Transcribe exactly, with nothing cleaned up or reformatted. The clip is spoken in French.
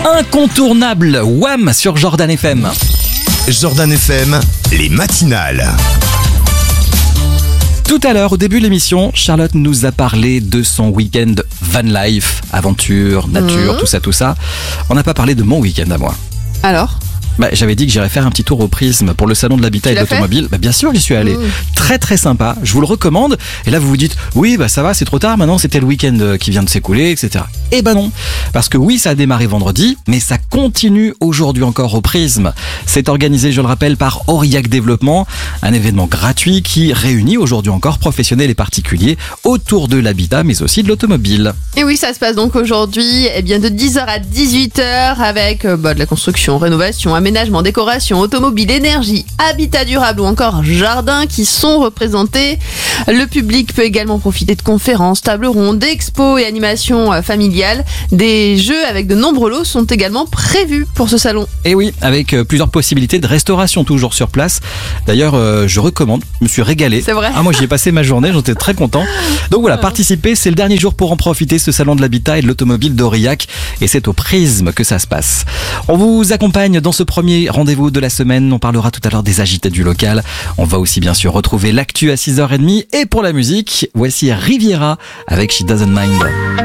Incontournable, Wham sur Jordan F M. Jordan F M, les matinales. Tout à l'heure, au début de l'émission, Charlotte nous a parlé de son week-end van life, aventure, nature, mmh. tout ça, tout ça. On n'a pas parlé de mon week-end à moi. Alors ? Bah, j'avais dit que j'irais faire un petit tour au Prisme pour le salon de l'habitat et de l'automobile. Bah, bien sûr, j'y suis allé. Mmh. Très très sympa. Je vous le recommande. Et là, vous vous dites, oui, bah ça va, c'est trop tard. Maintenant, c'était le week-end qui vient de s'écouler, et cetera. Eh ben non, parce que oui, ça a démarré vendredi, mais ça continue aujourd'hui encore au Prisme. C'est organisé, je le rappelle, par Aurillac Développement, un événement gratuit qui réunit aujourd'hui encore professionnels et particuliers autour de l'habitat, mais aussi de l'automobile. Et oui, ça se passe donc aujourd'hui, eh bien de dix heures à dix-huit heures avec euh, bah, de la construction, rénovation, aménagement, décoration, automobile, énergie, habitat durable ou encore jardin qui sont représentés. Le public peut également profiter de conférences, tables rondes, d'expos et animations euh, familiales. Des jeux avec de nombreux lots sont également prévus pour ce salon. Et oui, avec euh, plusieurs possibilités de restauration toujours sur place. D'ailleurs, euh, je recommande, je me suis régalé. C'est vrai. Ah, moi, j'y ai passé ma journée, j'en étais très content. Donc voilà, participer, c'est le dernier jour pour en profiter, ce salon de l'habitat et de l'automobile d'Aurillac. Et c'est au Prisme que ça se passe. On vous accompagne dans ce premier rendez-vous de la semaine. On parlera tout à l'heure des agités du local. On va aussi bien sûr retrouver l'actu à six heures trente. Et pour la musique, voici Riviera avec She Doesn't Mind.